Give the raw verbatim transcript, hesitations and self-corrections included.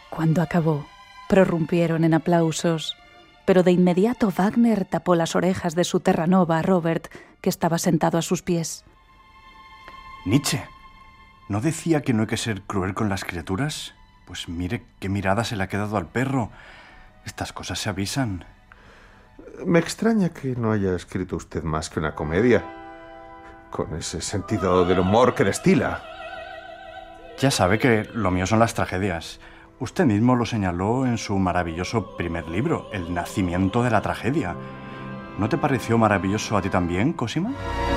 Cuando acabó, prorrumpieron en aplausos, pero de inmediato Wagner tapó las orejas de su Terranova a Robert, que estaba sentado a sus pies. Nietzsche, ¿no decía que no hay que ser cruel con las criaturas? Pues mire qué mirada se le ha quedado al perro. Estas cosas se avisan. Me extraña que no haya escrito usted más que una comedia, con ese sentido del humor que destila. Ya sabe que lo mío son las tragedias. Usted mismo lo señaló en su maravilloso primer libro, El nacimiento de la tragedia. ¿No te pareció maravilloso a ti también, Cosima?